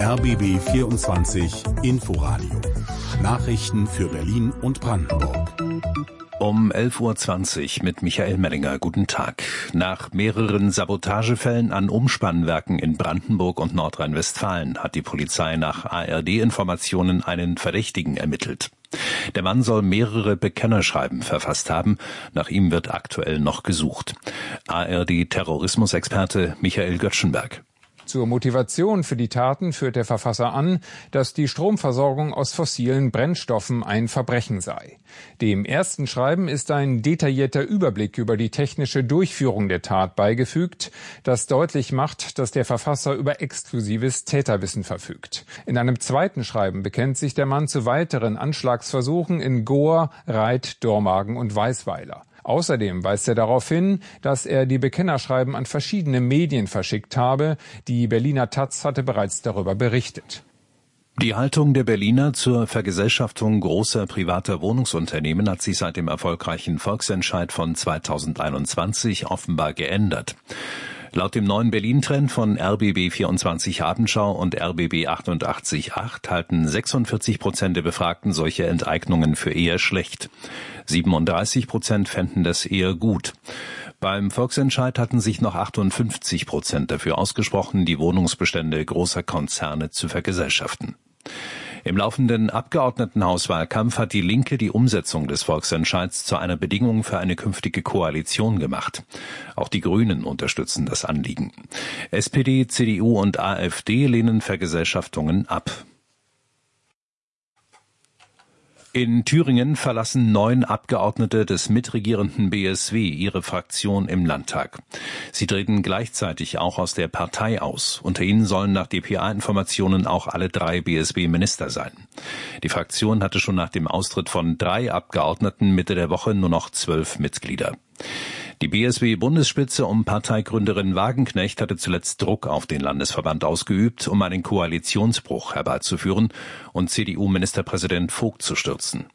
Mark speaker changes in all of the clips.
Speaker 1: RBB 24 Inforadio. Nachrichten für Berlin und Brandenburg.
Speaker 2: Um 11.20 Uhr mit Michael Mellinger. Guten Tag. Nach mehreren Sabotagefällen an Umspannwerken in Brandenburg und Nordrhein-Westfalen hat die Polizei nach ARD-Informationen einen Verdächtigen ermittelt. Der Mann soll mehrere Bekennerschreiben verfasst haben. Nach ihm wird aktuell noch gesucht. ARD-Terrorismusexperte Michael Göttschenberg.
Speaker 3: Zur Motivation für die Taten führt der Verfasser an, dass die Stromversorgung aus fossilen Brennstoffen ein Verbrechen sei. Dem ersten Schreiben ist ein detaillierter Überblick über die technische Durchführung der Tat beigefügt, das deutlich macht, dass der Verfasser über exklusives Täterwissen verfügt. In einem zweiten Schreiben bekennt sich der Mann zu weiteren Anschlagsversuchen in Gohr, Reit, Dormagen und Weisweiler. Außerdem weist er darauf hin, dass er die Bekennerschreiben an verschiedene Medien verschickt habe. Die Berliner taz hatte bereits darüber berichtet.
Speaker 2: Die Haltung der Berliner zur Vergesellschaftung großer privater Wohnungsunternehmen hat sich seit dem erfolgreichen Volksentscheid von 2021 offenbar geändert. Laut dem neuen Berlin-Trend von RBB 24 Abendschau und RBB 88.8 halten 46% der Befragten solche Enteignungen für eher schlecht. 37% fänden das eher gut. Beim Volksentscheid hatten sich noch 58% dafür ausgesprochen, die Wohnungsbestände großer Konzerne zu vergesellschaften. Im laufenden Abgeordnetenhauswahlkampf hat die Linke die Umsetzung des Volksentscheids zu einer Bedingung für eine künftige Koalition gemacht. Auch die Grünen unterstützen das Anliegen. SPD, CDU und AfD lehnen Vergesellschaftungen ab. In Thüringen verlassen 9 Abgeordnete des mitregierenden BSW ihre Fraktion im Landtag. Sie treten gleichzeitig auch aus der Partei aus. Unter ihnen sollen nach dpa-Informationen auch alle 3 BSW-Minister sein. Die Fraktion hatte schon nach dem Austritt von 3 Abgeordneten Mitte der Woche nur noch 12 Mitglieder. Die BSW-Bundesspitze um Parteigründerin Wagenknecht hatte zuletzt Druck auf den Landesverband ausgeübt, um einen Koalitionsbruch herbeizuführen und CDU-Ministerpräsident Vogt zu stürzen.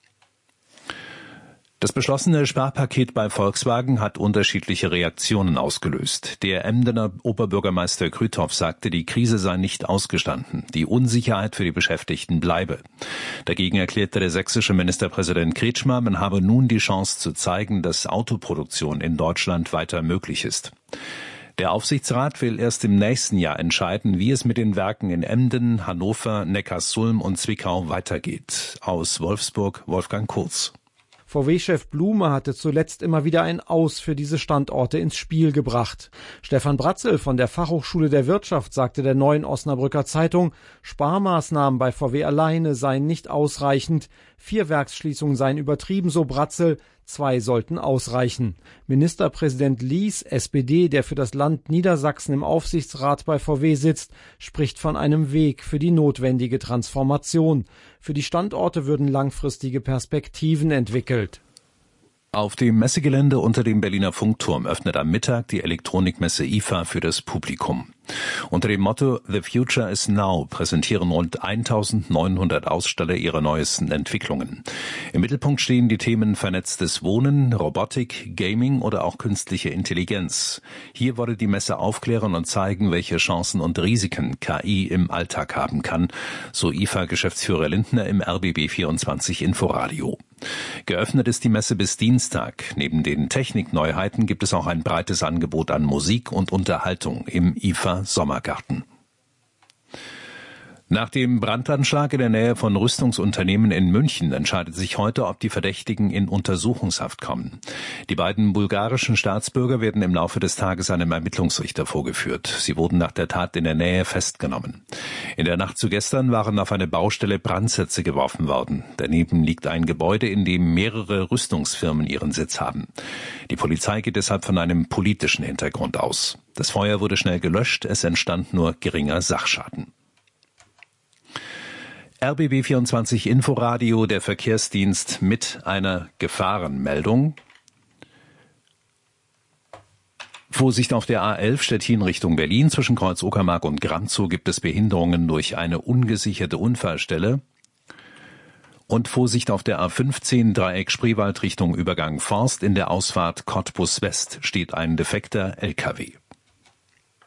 Speaker 2: Das beschlossene Sparpaket bei Volkswagen hat unterschiedliche Reaktionen ausgelöst. Der Emdener Oberbürgermeister Krüthoff sagte, die Krise sei nicht ausgestanden. Die Unsicherheit für die Beschäftigten bleibe. Dagegen erklärte der sächsische Ministerpräsident Kretschmer, man habe nun die Chance zu zeigen, dass Autoproduktion in Deutschland weiter möglich ist. Der Aufsichtsrat will erst im nächsten Jahr entscheiden, wie es mit den Werken in Emden, Hannover, Neckarsulm und Zwickau weitergeht. Aus Wolfsburg Wolfgang Kurz.
Speaker 4: VW-Chef Blume hatte zuletzt immer wieder ein Aus für diese Standorte ins Spiel gebracht. Stefan Bratzel von der Fachhochschule der Wirtschaft sagte der Neuen Osnabrücker Zeitung, Sparmaßnahmen bei VW alleine seien nicht ausreichend. 4 Werksschließungen seien übertrieben, so Bratzel. 2 sollten ausreichen. Ministerpräsident Lies, SPD, der für das Land Niedersachsen im Aufsichtsrat bei VW sitzt, spricht von einem Weg für die notwendige Transformation. Für die Standorte würden langfristige Perspektiven entwickelt.
Speaker 2: Auf dem Messegelände unter dem Berliner Funkturm öffnet am Mittag die Elektronikmesse IFA für das Publikum. Unter dem Motto The Future is Now präsentieren rund 1900 Aussteller ihre neuesten Entwicklungen. Im Mittelpunkt stehen die Themen vernetztes Wohnen, Robotik, Gaming oder auch künstliche Intelligenz. Hier wolle die Messe aufklären und zeigen, welche Chancen und Risiken KI im Alltag haben kann, so IFA-Geschäftsführer Lindner im RBB 24 Inforadio. Geöffnet ist die Messe bis Dienstag. Neben den Technikneuheiten gibt es auch ein breites Angebot an Musik und Unterhaltung im IFA Sommergarten. Nach dem Brandanschlag in der Nähe von Rüstungsunternehmen in München entscheidet sich heute, ob die Verdächtigen in Untersuchungshaft kommen. Die beiden bulgarischen Staatsbürger werden im Laufe des Tages einem Ermittlungsrichter vorgeführt. Sie wurden nach der Tat in der Nähe festgenommen. In der Nacht zu gestern waren auf eine Baustelle Brandsätze geworfen worden. Daneben liegt ein Gebäude, in dem mehrere Rüstungsfirmen ihren Sitz haben. Die Polizei geht deshalb von einem politischen Hintergrund aus. Das Feuer wurde schnell gelöscht, es entstand nur geringer Sachschaden. RBB 24 Inforadio, der Verkehrsdienst mit einer Gefahrenmeldung. Vorsicht auf der A11 Stettin Richtung Berlin. Zwischen Kreuz Uckermark und Gramzow gibt es Behinderungen durch eine ungesicherte Unfallstelle. Und Vorsicht auf der A15 Dreieck Spreewald Richtung Übergang Forst. In der Ausfahrt Cottbus West steht ein defekter LKW.